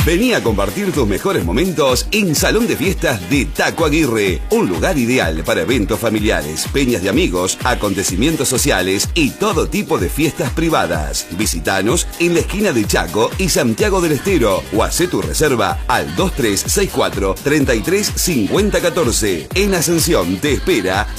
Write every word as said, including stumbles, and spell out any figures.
Vení a compartir tus mejores momentos en Salón de Fiestas de Taco Aguirre, un lugar ideal para eventos familiares, peñas de amigos, acontecimientos sociales y todo tipo de fiestas privadas. Visítanos en la esquina de Chaco y Santiago del Estero o hacé tu reserva al dos tres seis cuatro, tres tres cinco cero uno cuatro. En Ascensión te espera